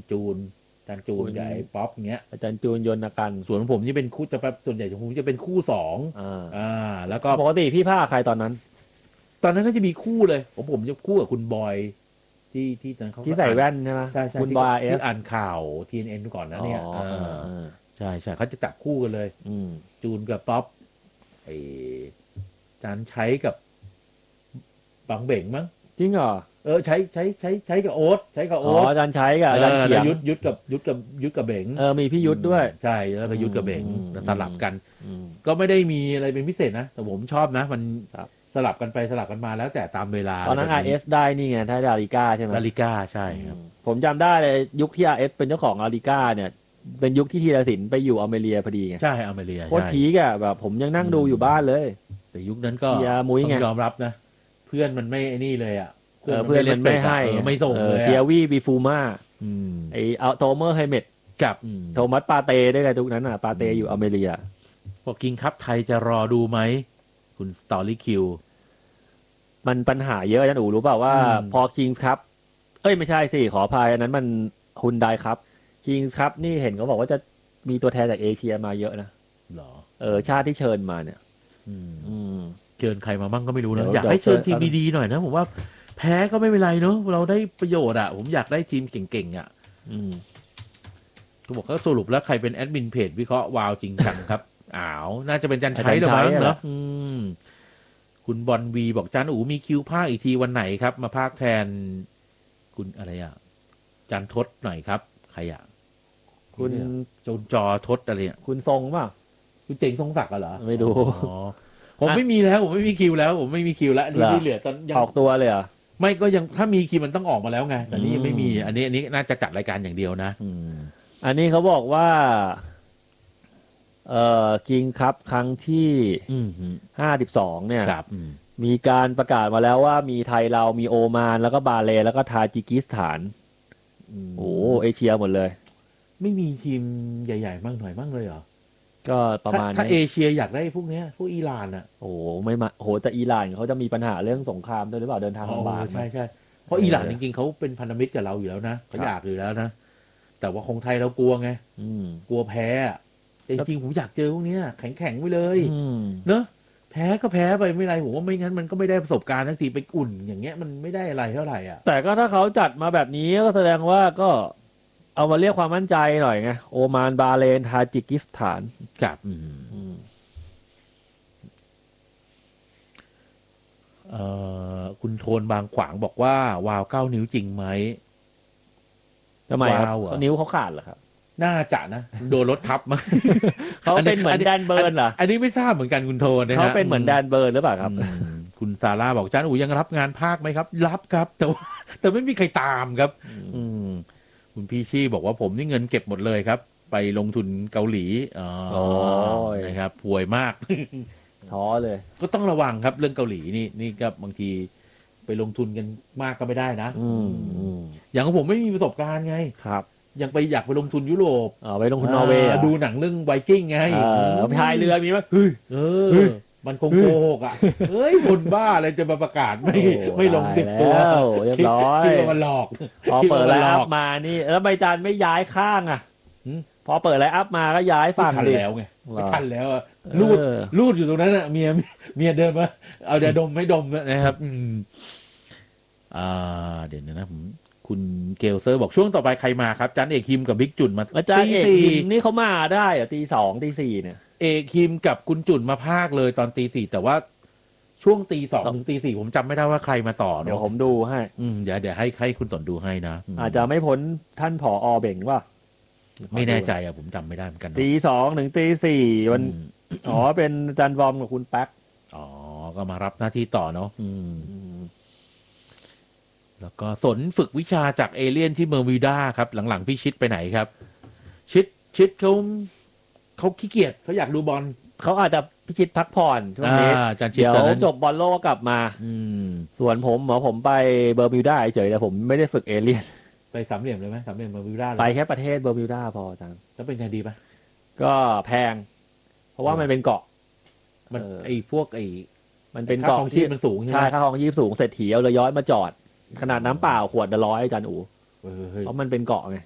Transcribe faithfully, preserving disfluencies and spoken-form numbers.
จูนอาจารย์จูนกับไอ้ป๊อปเงี้ยอาจารย์จูนยนต์กันส่วนผมนี่เป็นคู่จะแบบส่วนใหญ่ผมจะเป็นคู่สองอ่าอ่าแล้วก็ปกติพี่ภาคใครตอนนั้นตอนนั้นก็จะมีคู่เลยผมผมจะคู่กับคุณบอยที่ที่ตอนเขาที่ใส่แว่นใช่ไหมใช่ใช่คุณที่บาเอฟที่อ่านข่าว ที เอ็น เอ็น ก่อนนะเนี่ยอ๋อเออเออใช่ใช่เขาจะจับคู่กันเลยอืมจูนกับป๊อปไอ้จานใช้กับบางเบ่งมั้งจริงเหรอเออใช้ใช้ใช้ใช้กับโอ๊ตใช้กับอ๋โอ๊อตอาจารย์ใช้กับอาจารย์เออเขียแล้วงยุทธยุทธกับยุทธกับยุทธกับเบ่งเออมีพี่ยุทธด้วยใช่แล้วก็ยุทธกับเบ่งอืมแล้วสลับกันอืมก็ไม่ได้มีอะไรเป็นพิเศษนะ แต่ผมชอบนะ มันครับสลับกันไปสลับกันมาแล้วแต่ตามเวลาตอนนั้น อาร์ เอส ได้นี่ไงถ้าดาริก้าใช่ไหมลาลิก้าใช่ครับผมจำได้เลยยุคที่ อาร์ เอส เป็นเจ้าของอาริก้าเนี่ย เป็นยุคที่ธีรศิลป์ไปอยู่อเมเรียพอดีไงใช่อเมริกาโคตรใช่พีกอะแบบผมยังนั่งดูอยู่บ้านเลยแต่ยุคนั้นก็เฮียมุ้ยต้อไงงยอมรับนะ เพื่อนมันไม่ไอ้นี่เลยอ่ะเออเพื่อนมันไม่ให้เออไม่ส่งเลยเทียอะวีบีฟูมาอืมไอเอาโทเมอร์ไฮเมดกับอืมโทมัสปาเต้ด้วยกันทุกนั้นอ่ะปาเต้อยู่อเมริกาพอกิงคัพไทยจะรอดูไหมคุณสตอรี่คิวมันปัญหาเยอะอาจารย์อู๋รู้เปล่าว่าอืมพอคิงส์ครับเอ้ยไม่ใช่สิขออภัยอันนั้นมันฮุนไดครับคิงส์ครับนี่เห็นเขาบอกว่าจะมีตัวแทนจากเอเชียมาเยอะนะเหรอเออชาติที่เชิญมาเนี่ยอืมอืมเชิญใครมาบ้างก็ไม่รู้นะเดี๋ยวอยากให้เชิญเดี๋ยวทีมดีๆหน่อยนะผมว่าแพ้ก็ไม่เป็นไรเนอะเราได้ประโยชน์อ่ะ ผมอยากได้ทีมเก่งๆอ่ะอืมเขาบอกก็สรุปแล้วใครเป็นแอดมินเพจวิเคราะห์วาวจริงจังครับ อ้าว น่าจะเป็นจันชัยหรือมั้งจันชัยอะเนาะอืมคุณบอลวีบอกจันอูมีคิวภาคอีกทีวันไหนครับ มาภาคแทน คุณอะไรอ่ะ จันทศหน่อยครับ ใครอ่ะคุณโจนจอทศอะไรเนี่ยคุณทรงเปล่ะคุณเจ๋งทรงศักดิ์เหรอไม่ดูอ๋อผมไม่มีแล้วผมไม่มีคิวแล้ว ผมไม่มีคิวแล้วที่เหรอที่เหลือตอนยังออกตัวเลยเหรอ่ะไม่ก็ยังถ้ามีคิวมันต้องออกมาแล้วไงแต่นี่ยังไม่มีอืมอันนี้อันนี้น่าจะจัดรายการอย่างเดียวนะอันนี้เขาบอกว่า เอ่อคิงครับครั้งที่อืมห้าสิบสองเนี่ยครับอืมมีการประกาศมาแล้วว่ามีไทยเรามีโอมานแล้วก็บาเลนแล้วก็ทาจิกิสถาน โอ้เอเชียหมดเลยไม่มีทีมใหญ่ๆบ้างหน่อยบ้างเลยเหรอก็ประมาณถ้าถ้าเอนี้เชียอยากได้พวกเนี้ยพวกอิหร่านอ่ะโอ้ไม่มาโหแต่อิหร่านเขาจะมีปัญหาเรื่องสงครามด้วยหรือเปล่าเดินทางลำบากใช่ไหมใช่เพราะอิหร่านจริงๆเขาเป็นพันธมิตรกับเราอยู่แล้วนะเขาครับอยากอยู่แล้วนะแต่ว่าของไทยเรากลัวไงอืมกลัวแพ้อะแต่จริงๆผมอยากเจอพวกเนี้ยแข็งๆไปเลยอืมเนอะแพ้ก็แพ้ไปไม่เป็นไรผมว่าไม่งั้นมันก็ไม่ได้ประสบการณ์ทั้งทีไปอุ่น อย่างเงี้ยมันไม่ได้อะไรเท่าไหร่อ่ะแต่ก็ถ้าเขาจัดมาแบบนี้ก็แสดงว่าก็เอามาเรียกความมั่นใจหน่อยไงโอมานบาเลนทาจิกิสถานครับอืมอืมเอ่อคุณโทนบางขวางบอกว่าวาวเก้านิ้วจริงไหมทำไมครับว้าวเหรอนิ้วเขาขาดเหรอครับน่าจะนะโดนรถทับมาเขาเป็นเหมือนแดนเบิร์นเหรออันนี้ไม่ทราบเหมือนกันคุณโทนนะฮะเขาเป็นเหมือนแดนเบิร์นหรือเปล่าครับอืมคุณซาร่าบอกจานอูยังรับงานภาคไหมครับ รับครับ แต่ว่าแต่ไม่มีใครตามครับ อืมคุณพี่ชี่บอกว่าผมนี่เงินเก็บหมดเลยครับ ไปลงทุนเกาหลีอ๋อโอ้ยนะครับป่วยมากท้อเลยก็ต้องระวังครับเรื่องเกาหลีนี่นี่ก็บางทีไปลงทุนกันมากก็ไม่ได้นะอืมอืมอย่างของผมไม่มีประสบการณ์ไงครับยังไปอยากไปลงทุนยุโรปอ๋อไปลงทุนนอร์เวย์เหรอดูหนังเรื่องไวกิ้งไงเออพายเรือมีไหมเฮ้ยเอเฮ้อย มันคงโกหกอ่ะ เฮ้ยคนบ้าอะไรจะมาประกาศไม่โอ้ไม่ลงติดตัวได้แล้วเรียบร้อยคิดว่ามันหลอกพอเปิดไลน์อัคิดว่ามันหลพอกมานี่ แล้วใบจานไม่ย้ายข้างอ่ะหืมพอเปิดไลน์อัพมาก็ย้ายฝั่งไม่ทันดิแล้วไงเหรอไม่ทันแล้วอะรูดเออรูดอยู่ตรงนั้นอ่ะเมียเมียเดินมาเอาเดี๋ยวดมไม่ดมนะครับ อืมอ่าเดี๋ยวนะผมคุณเกลเซอร์บอกช่วงต่อไปใครมาครับจันเอกคิมกับบิ๊กจุนมาอาจารย์เอกตีสี่พิมพ์นี่เขามาได้เหรอตีสองตีสี่เนี่ยเอกคิมกับคุณจุนมาภาคเลยตอนตีสี่แต่ว่าช่วงตีสองถึงตีสี่ผมจำไม่ได้ว่าใครมาต่อเดี๋ยวเนาะผมดูให้อืมเดี๋ยวเดี๋ยวให้ให้คุณสนดูให้นะมอาจจะไม่พ้นท่านผออเบ่งว่าไม่แน่ใจอ่ะผมจำไม่ได้เหมือนกันเนอะตีสองถึงตีสี่วันอืมอ๋อเป็นอาจารย์วอมกับคุณแป๊กอ๋อก็มารับหน้าที่ต่อเนาะอืม แล้วก็สนฝึกวิชาจากเอเลี่ยนที่เมอร์มิวดาครับ หลังๆพี่ชิดไปไหนครับ ชิดชิดเขาเขาขี้เกียจเขาอยากดูบอลเขาอาจจะพิชิตพักผ่อนช่วงนี้อ่าอาจารย์ชิดเดี๋ยวตอนนั้นจบบอลโลกกลับมาอืมส่วนผมหมอผมไปเบอร์มิวดาเฉยๆแต่ผมไม่ได้ฝึกเอเลี่ยนไปสามเหลี่ยมเลยไหมสามเหลี่ยมเมอร์มิวดาเลยไปแค่ประเทศเบอร์มิวดาพออาจารย์แล้วเป็นไงดีปะก็แพง เพราะว่ามันเป็นเกาะมันเออไอ้พวกไอ้มันเป็นค่าเกาะครองชีที่พมันสูงใช่ไหมใช่ค่าครองชีพสูงเศรษฐีเอาเรือย้อยมาจอด ขนาดน้ำเปล่าขวดละร้อยอาจารย์อู๋เออเฮ้ยเพราะมันเป็นเกาะไง